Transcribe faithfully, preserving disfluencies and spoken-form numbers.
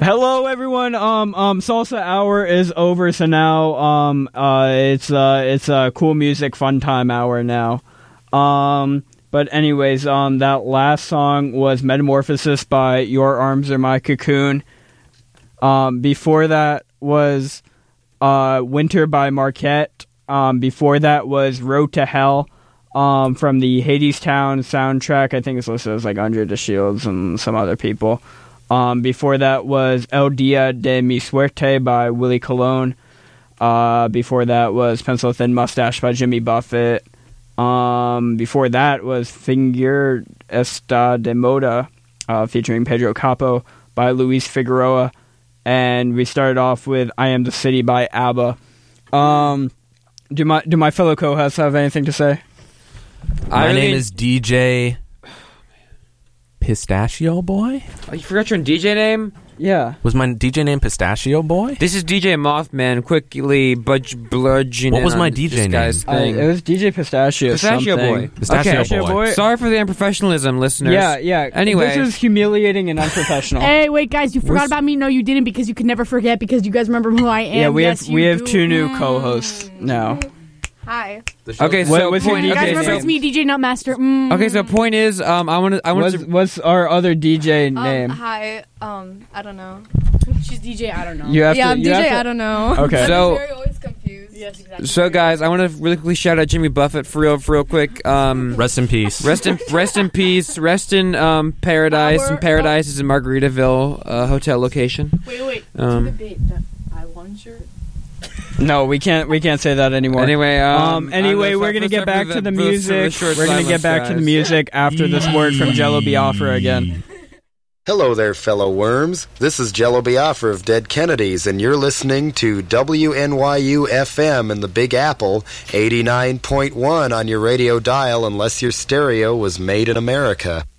Hello, everyone. Um, um, Salsa Hour is over, so now um, uh, it's uh, it's a cool music fun time hour now. Um, but anyways, um, that last song was Metamorphosis by Your Arms Are My Cocoon. Um, before that was uh, Winter by Marquette. Um, before that was Road to Hell. Um, from the Hadestown soundtrack. I think it's listed as like Under the Shields and some other people. Um, before that was El Dia de Mi Suerte by Willie Colon. Uh, before that was Pencil Thin Mustache by Jimmy Buffett. Um, before that was Finger Esta de Moda uh, featuring Pedro Capo by Luis Figueroa. And we started off with I Am the City by ABBA. Um, do my do my fellow co-hosts have anything to say? My I name really- is D J Pistachio Boy? Oh, you forgot your D J name? Yeah. Was my D J name Pistachio Boy? This is D J Mothman, quickly budge bludgeoning. What was in my on D J this guy's Uh, thing. it was D J Pistachio. Pistachio something. Boy. Pistachio Okay. Boy. Sorry for the unprofessionalism, listeners. Yeah, yeah. Anyway. This is humiliating and unprofessional. Hey, wait, guys! You forgot We're- about me. No, you didn't, because you could never forget, because you guys remember who I am. yeah, we Yes, have you we have do. two new co-hosts now. Hi. Okay, What- so what's your point, D J You guys okay, remember name? it's me, D J Nutmaster. Mm. so, okay, so point is, um, I want to, I want What's, to. what's our other D J Um, name? hi. Um, I don't know. She's D J. I don't know. You have yeah, to. I'm you D J. have to- I don't know. Okay. So- I'm very always confused. Yes, exactly. So, guys, I want to really quickly shout out Jimmy Buffett for real, for real quick. Um, Rest in peace. rest in, rest in peace. Rest in um, paradise. Our- and paradise is a Margaritaville uh, hotel location. Wait, wait. Um, Do the bait that I won shirt. No, we can't. We can't say that anymore. Anyway, um, Um. Anyway, I'm we're gonna sorry get for back the- to the for the- for the music. short We're gonna silence, get back to the guys. music after this word from Jello Biafra again. Hello there, fellow worms. This is Jello Biafra of Dead Kennedys, and you're listening to W N Y U F M in the Big Apple, eighty-nine point one on your radio dial, unless your stereo was made in America.